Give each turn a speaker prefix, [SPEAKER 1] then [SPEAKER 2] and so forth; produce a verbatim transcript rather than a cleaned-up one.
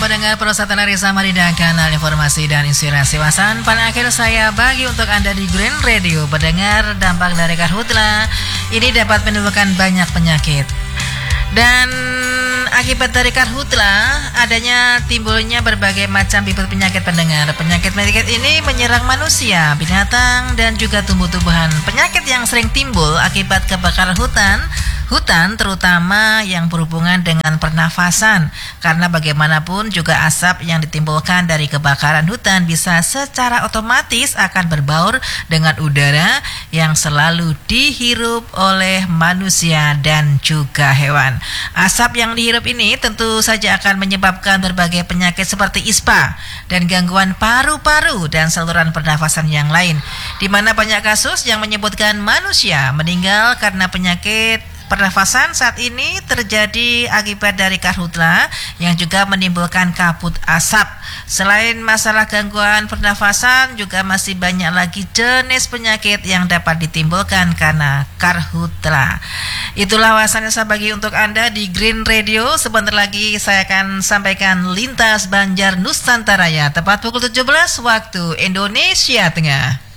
[SPEAKER 1] mendengar Persatuan Risa Marida, kanal informasi dan inspirasi wawasan. Pada akhir saya bagi untuk Anda di Green Radio. Mendengar dampak dari karhutla ini dapat menimbulkan banyak penyakit. Dan akibat dari karhutla adanya timbulnya berbagai macam bibit penyakit pendengar. Penyakit-penyakit ini menyerang manusia, binatang, dan juga tumbuh-tumbuhan. Penyakit yang sering timbul akibat kebakaran hutan Hutan terutama yang berhubungan dengan pernafasan, karena bagaimanapun juga asap yang ditimbulkan dari kebakaran hutan bisa secara otomatis akan berbaur dengan udara yang selalu dihirup oleh manusia dan juga hewan. Asap yang dihirup ini tentu saja akan menyebabkan berbagai penyakit seperti ispa dan gangguan paru-paru dan saluran pernafasan yang lain, di mana banyak kasus yang menyebutkan manusia meninggal karena penyakit pernafasan saat ini terjadi akibat dari karhutla yang juga menimbulkan kabut asap. Selain masalah gangguan pernafasan, juga masih banyak lagi jenis penyakit yang dapat ditimbulkan karena karhutla. Itulah wawasan yang saya bagi untuk Anda di Green Radio. Sebentar lagi saya akan sampaikan Lintas Banjar Nusantara, tepat pukul tujuh belas waktu Indonesia Tengah.